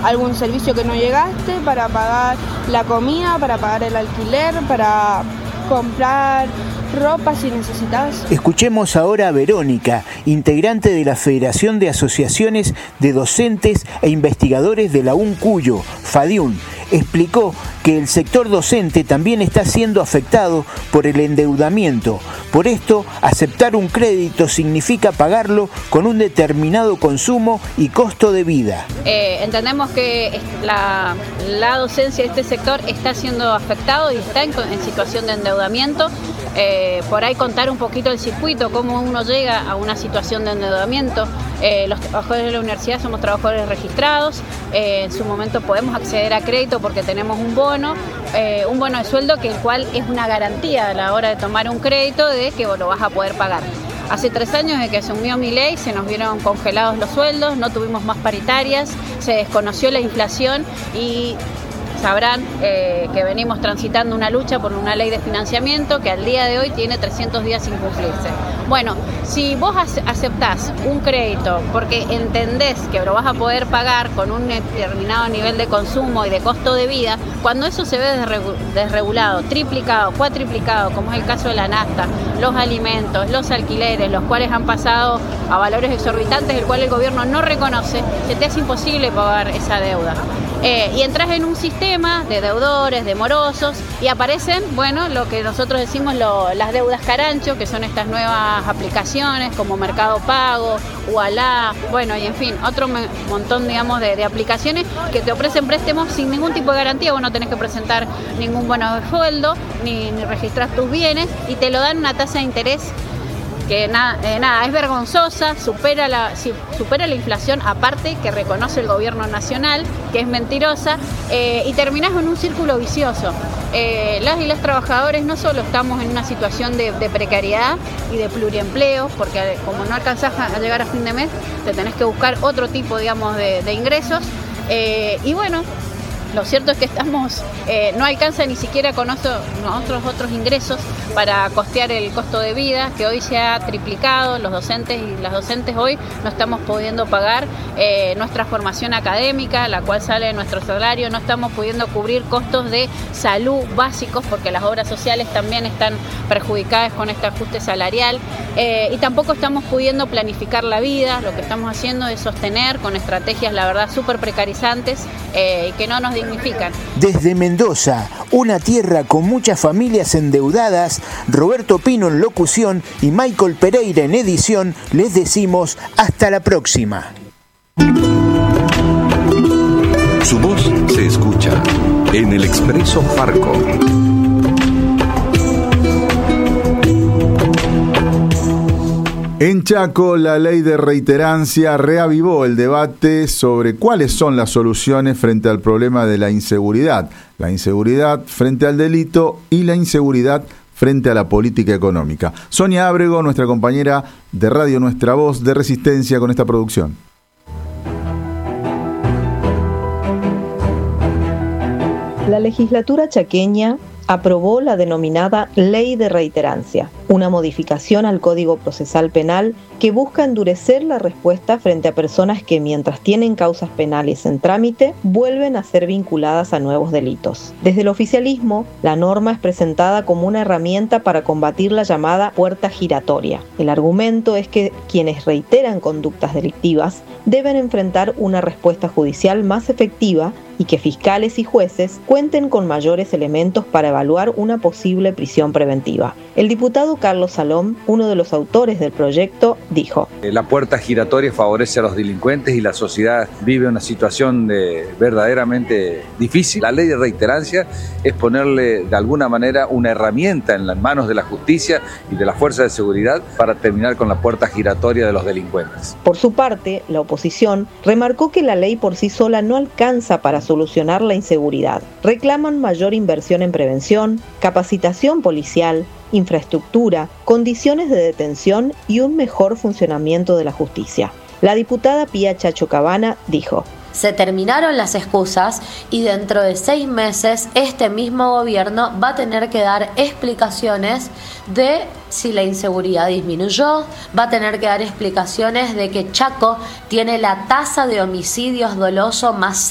algún servicio que no llegaste, para pagar la comida, para pagar el alquiler, para comprar ropa si necesitas. Escuchemos ahora a Verónica, integrante de la Federación de Asociaciones de Docentes e Investigadores de la UNCuyo, FADIUN. Explicó que el sector docente también está siendo afectado por el endeudamiento. Por esto, aceptar un crédito significa pagarlo con un determinado consumo y costo de vida. Entendemos que la docencia de este sector está siendo afectado y está en situación de endeudamiento. Por ahí contar un poquito el circuito, cómo uno llega a una situación de endeudamiento. Los trabajadores de la universidad somos trabajadores registrados, en su momento podemos acceder a crédito porque tenemos un bono de sueldo, que el cual es una garantía a la hora de tomar un crédito de que lo vas a poder pagar. Hace 3 años de que asumió Milei se nos vieron congelados los sueldos, no tuvimos más paritarias, se desconoció la inflación y sabrán que venimos transitando una lucha por una ley de financiamiento que al día de hoy tiene 300 días sin cumplirse. Bueno, si vos aceptás un crédito porque entendés que lo vas a poder pagar con un determinado nivel de consumo y de costo de vida, cuando eso se ve desregulado, triplicado, cuatriplicado, como es el caso de la nafta, los alimentos, los alquileres, los cuales han pasado a valores exorbitantes, el cual el gobierno no reconoce, se te hace imposible pagar esa deuda. Y entras en un sistema de deudores, de morosos, y aparecen, bueno, lo que nosotros decimos las deudas carancho, que son estas nuevas aplicaciones como Mercado Pago, Ualá, bueno, y en fin, otro montón, digamos, de aplicaciones que te ofrecen préstamos sin ningún tipo de garantía. Vos no tenés que presentar ningún bono de sueldo, ni registrar tus bienes, y te lo dan una tasa de interés que es vergonzosa, supera la inflación, aparte que reconoce el gobierno nacional, que es mentirosa, y terminás en un círculo vicioso. Las y los trabajadores no solo estamos en una situación de precariedad y de pluriempleo, porque como no alcanzás a llegar a fin de mes, te tenés que buscar otro tipo, digamos, de ingresos, y bueno, lo cierto es que no alcanza ni siquiera con otros ingresos para costear el costo de vida, que hoy se ha triplicado. Los docentes y las docentes hoy no estamos pudiendo pagar nuestra formación académica, la cual sale de nuestro salario, no estamos pudiendo cubrir costos de salud básicos, porque las obras sociales también están perjudicadas con este ajuste salarial, y tampoco estamos pudiendo planificar la vida. Lo que estamos haciendo es sostener con estrategias, la verdad, súper precarizantes, y que no nos dignifican. Desde Mendoza, una tierra con muchas familias endeudadas, Roberto Pino en locución y Michael Pereira en edición, les decimos hasta la próxima. Su voz se escucha en el Expreso Farco. En Chaco, la ley de reiterancia reavivó el debate sobre cuáles son las soluciones frente al problema de la inseguridad frente al delito y la inseguridad frente a la política económica. Sonia Ábrego, nuestra compañera de Radio Nuestra Voz de Resistencia, con esta producción. La legislatura chaqueña aprobó la denominada Ley de Reiterancia, una modificación al Código Procesal Penal que busca endurecer la respuesta frente a personas que, mientras tienen causas penales en trámite, vuelven a ser vinculadas a nuevos delitos. Desde el oficialismo, la norma es presentada como una herramienta para combatir la llamada puerta giratoria. El argumento es que quienes reiteran conductas delictivas deben enfrentar una respuesta judicial más efectiva y que fiscales y jueces cuenten con mayores elementos para evaluar una posible prisión preventiva. El diputado Carlos Salom, uno de los autores del proyecto, dijo: La puerta giratoria favorece a los delincuentes y la sociedad vive una situación verdaderamente difícil. La ley de reiterancia es ponerle de alguna manera una herramienta en las manos de la justicia y de las fuerzas de seguridad para terminar con la puerta giratoria de los delincuentes. Por su parte, la oposición remarcó que la ley por sí sola no alcanza para solucionar la inseguridad. Reclaman mayor inversión en prevención, capacitación policial, infraestructura, condiciones de detención y un mejor funcionamiento de la justicia. La diputada Pía Chacho Cabana dijo: Se terminaron las excusas y dentro de 6 meses este mismo gobierno va a tener que dar explicaciones de si la inseguridad disminuyó, va a tener que dar explicaciones de que Chaco tiene la tasa de homicidios dolosos más